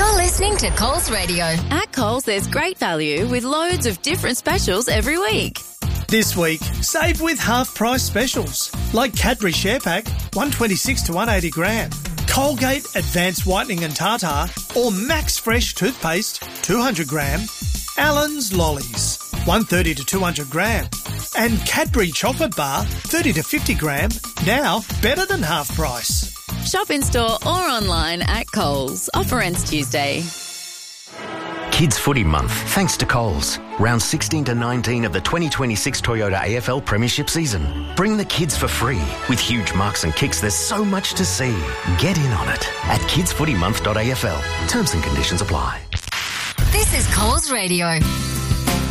You're listening to Coles Radio. At Coles, there's great value with loads of different specials every week. This week, save with half-price specials, like Cadbury Share Pack, 126 to 180 gram, Colgate Advanced Whitening and Tartar, or Max Fresh Toothpaste, 200 gram, Allen's Lollies, 130 to 200 gram, and Cadbury Chocolate Bar, 30 to 50 gram, now better than half price. Shop in store or online at Coles. Offer ends Tuesday. Kids Footy Month, thanks to Coles. Rounds 16 to 19 of the 2026 Toyota AFL Premiership season. Bring the kids for free. With huge marks and kicks, there's so much to see. Get in on it at kidsfootymonth.afl. Terms and conditions apply. This is Coles Radio.